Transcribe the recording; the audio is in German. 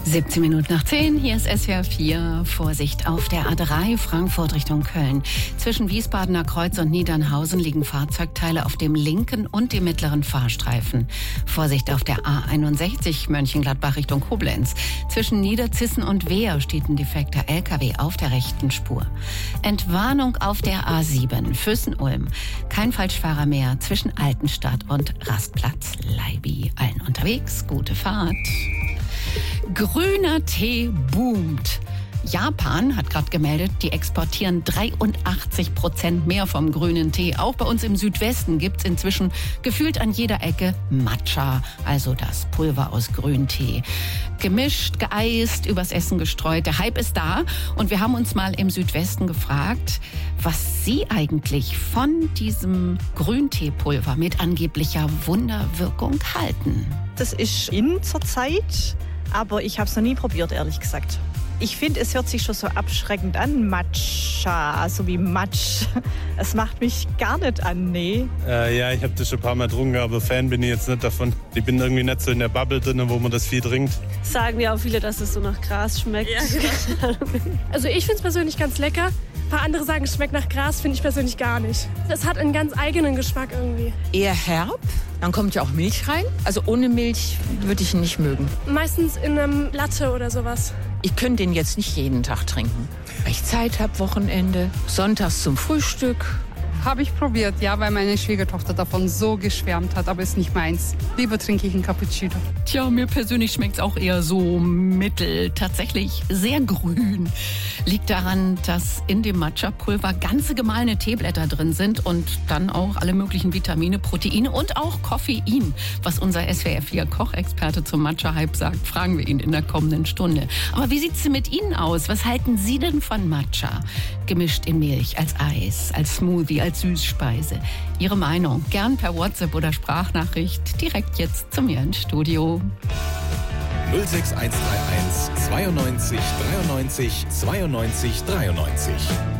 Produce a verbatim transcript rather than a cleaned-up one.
siebzehn Minuten nach zehn, hier ist S W R vier. Vorsicht auf der A drei Frankfurt Richtung Köln. Zwischen Wiesbadener Kreuz und Niedernhausen liegen Fahrzeugteile auf dem linken und dem mittleren Fahrstreifen. Vorsicht auf der A einundsechzig Mönchengladbach Richtung Koblenz. Zwischen Niederzissen und Wehr steht ein defekter L K W auf der rechten Spur. Entwarnung auf der A sieben Füssen-Ulm. Kein Falschfahrer mehr zwischen Altenstadt und Rastplatz Leibi. Allen unterwegs, gute Fahrt. Grüner Tee boomt. Japan hat gerade gemeldet, die exportieren dreiundachtzig Prozent mehr vom grünen Tee. Auch bei uns im Südwesten gibt's inzwischen gefühlt an jeder Ecke Matcha, also das Pulver aus Grüntee. Gemischt, geeist, übers Essen gestreut. Der Hype ist da und wir haben uns mal im Südwesten gefragt, was Sie eigentlich von diesem Grünteepulver mit angeblicher Wunderwirkung halten. Das ist in zur Zeit, aber ich habe es noch nie probiert, ehrlich gesagt. Ich finde, es hört sich schon so abschreckend an, Matcha, so wie Matsch. Es macht mich gar nicht an, nee. Äh, ja, ich habe das schon ein paar Mal getrunken, aber Fan bin ich jetzt nicht davon. Ich bin irgendwie nicht so in der Bubble drin, wo man das viel trinkt. Sagen ja auch viele, dass es so nach Gras schmeckt. Ja, genau. Also ich finde es persönlich ganz lecker. Ein paar andere sagen, es schmeckt nach Gras, finde ich persönlich gar nicht. Es hat einen ganz eigenen Geschmack irgendwie. Eher herb, dann kommt ja auch Milch rein. Also ohne Milch würde ich ihn nicht mögen. Meistens in einem Latte oder sowas. Ich könnte den jetzt nicht jeden Tag trinken. Weil ich Zeit habe, Wochenende, sonntags zum Frühstück. Habe ich probiert, ja, weil meine Schwiegertochter davon so geschwärmt hat, aber ist nicht meins. Lieber trinke ich einen Cappuccino. Tja, mir persönlich schmeckt es auch eher so mittel, tatsächlich sehr grün. Liegt daran, dass in dem Matcha-Pulver ganze gemahlene Teeblätter drin sind und dann auch alle möglichen Vitamine, Proteine und auch Koffein. Was unser S W R vier Kochexperte zum Matcha-Hype sagt, fragen wir ihn in der kommenden Stunde. Aber wie sieht's denn mit Ihnen aus? Was halten Sie denn von Matcha? Gemischt in Milch, als Eis, als Smoothie, als Süßspeise. Ihre Meinung gern per WhatsApp oder Sprachnachricht direkt jetzt zu mir ins Studio. null sechs eins drei eins zweiundneunzig dreiundneunzig zweiundneunzig dreiundneunzig